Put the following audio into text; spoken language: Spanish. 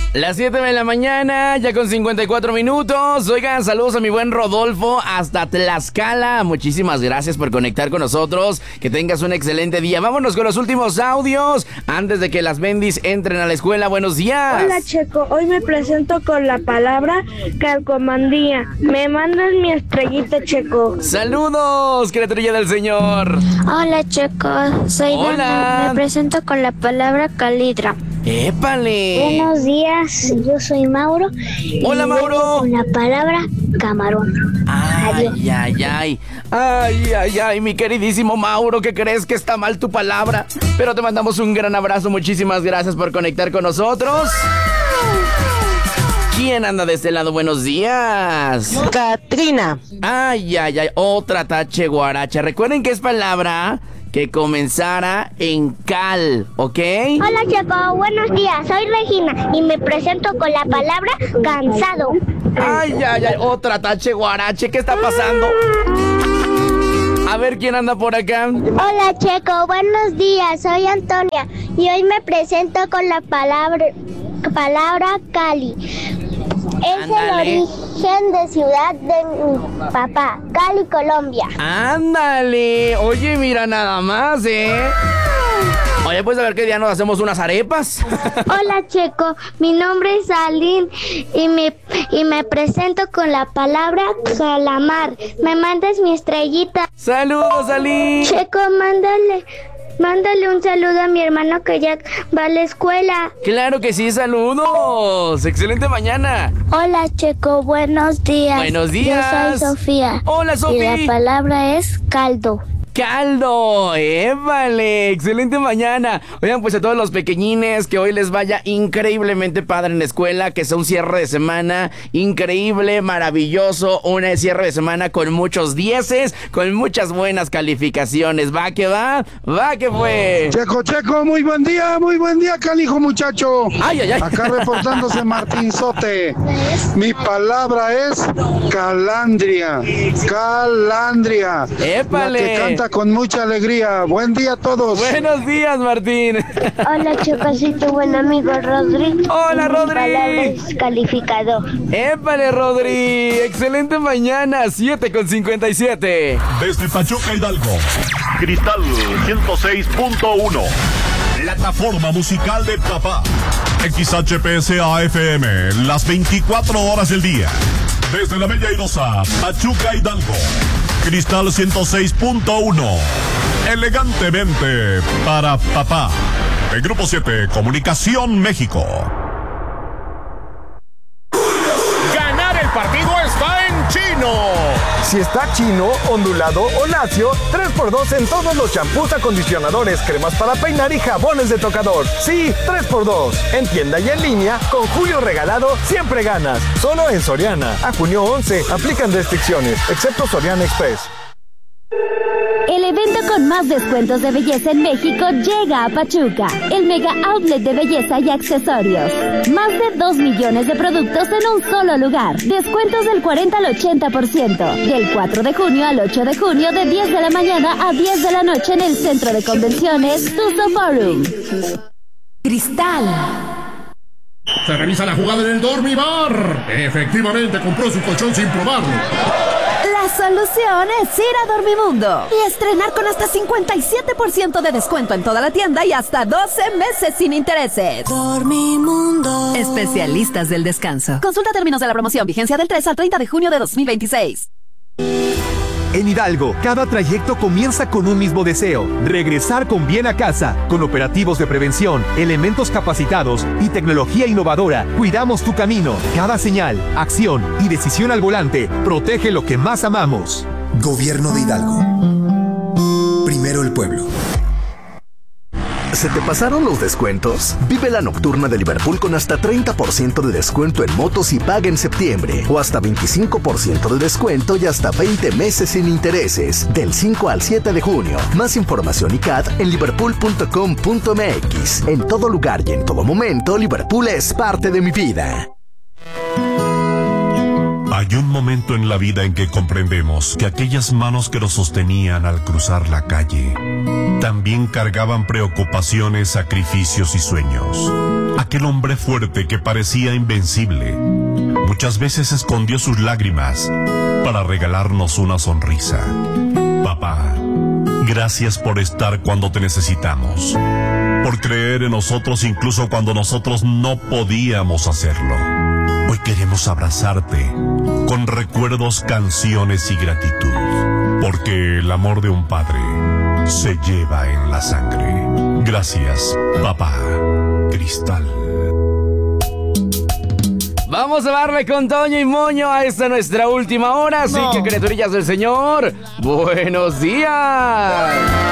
Las 7 de la mañana, ya con 54 minutos. Oigan, saludos a mi buen Rodolfo hasta Tlaxcala. Muchísimas gracias por conectar con nosotros. Que tengas un excelente día. Vámonos con los últimos audios antes de que las bendis entren a la escuela. Buenos días. Hola, Checo. Hoy me presento con la palabra calcomandía. Me mandas mi estrellita, Checo. Saludos, criaturilla del Señor. Hola, Checo. Soy Dana. Me presento con la palabra calidra. ¡Épale! Buenos días, yo soy Mauro. Hola, Mauro. Con la palabra camarón. Ay, ay, mi queridísimo Mauro, ¿qué crees que está mal tu palabra? Pero te mandamos un gran abrazo, muchísimas gracias por conectar con nosotros. ¿Quién anda de este lado? Buenos días. Katrina. Ay, otra tache guaracha. Recuerden que es palabra que comenzara en cal, ¿ok? Hola, Checo, buenos días, soy Regina y me presento con la palabra cansado. Ay, otra tache guarache, ¿qué está pasando? A ver, ¿quién anda por acá? Hola, Checo, buenos días, soy Antonia y hoy me presento con la palabra Cali. Es Ándale. El origen de ciudad de mi papá, Cali, Colombia. Ándale, oye, mira nada más, Oye, pues a ver qué día nos hacemos unas arepas. Hola, Checo, mi nombre es Aline y me presento con la palabra calamar. Me mandas mi estrellita. Saludos, Aline. Checo, mándale un saludo a mi hermano que ya va a la escuela. Claro que sí, saludos. Excelente mañana. Hola, Checo, buenos días. Buenos días. Yo soy Sofía. Hola, Sofía. Y la palabra es caldo. Caldo, vale, excelente mañana. Oigan, pues a todos los pequeñines, que hoy les vaya increíblemente padre en la escuela, que sea un cierre de semana increíble, maravilloso, un cierre de semana con muchos dieces, con muchas buenas calificaciones. Va que fue. Checo, muy buen día, canijo muchacho. Ay. Acá reportándose Martinzote. Mi palabra es calandria. Épale. La que canta con mucha alegría. Buen día a todos. Buenos días, Martín. Hola, Checo, soy tu buen amigo Rodri. Hola, Rodri. Mi palabra es calificador. Épale, Rodri. Excelente mañana, 7:57. Desde Pachuca, Hidalgo, Cristal 106.1. Plataforma musical de papá. XHPSA FM, las 24 horas del día. Desde la Bella Airosa, Pachuca, Hidalgo, Cristal 106.1. Elegantemente para papá. El Grupo 7, Comunicación México. Ganar el partido está en Chino. Si está chino, ondulado o lacio, 3x2 en todos los champús, acondicionadores, cremas para peinar y jabones de tocador. Sí, 3x2. En tienda y en línea, con Julio Regalado, siempre ganas. Solo en Soriana. A junio 11, aplican restricciones, excepto Soriana Express. El evento con más descuentos de belleza en México llega a Pachuca, el mega outlet de belleza y accesorios. Más de 2 millones de productos en un solo lugar. Descuentos del 40 al 80%. Del 4 de junio al 8 de junio de 10 de la mañana a 10 de la noche en el Centro de Convenciones Tuzo Forum. Cristal. Se revisa la jugada en el Dormibar. Efectivamente compró su colchón sin probarlo. La solución es ir a Dormimundo y estrenar con hasta 57% de descuento en toda la tienda y hasta 12 meses sin intereses. Dormimundo. Especialistas del descanso. Consulta términos de la promoción. Vigencia del 3 al 30 de junio de 2026. En Hidalgo, cada trayecto comienza con un mismo deseo: regresar con bien a casa. Con operativos de prevención, elementos capacitados y tecnología innovadora, cuidamos tu camino. Cada señal, acción y decisión al volante protege lo que más amamos. Gobierno de Hidalgo. Primero el pueblo. ¿Se te pasaron los descuentos? Vive la nocturna de Liverpool con hasta 30% de descuento en motos y paga en septiembre. O hasta 25% de descuento y hasta 20 meses sin intereses. Del 5 al 7 de junio. Más información y CAT en liverpool.com.mx. En todo lugar y en todo momento, Liverpool es parte de mi vida. Hay un momento en la vida en que comprendemos que aquellas manos que nos sostenían al cruzar la calle también cargaban preocupaciones, sacrificios y sueños. aquel hombre fuerte que parecía invencible, muchas veces escondió sus lágrimas para regalarnos una sonrisa. Papá, gracias por estar cuando te necesitamos, por creer en nosotros incluso cuando nosotros no podíamos hacerlo. Hoy queremos abrazarte con recuerdos, canciones y gratitud, porque el amor de un padre se lleva en la sangre. Gracias, papá. Cristal. Vamos a darle con Toño y Moño a esta nuestra última hora, así que criaturillas del Señor, buenos días.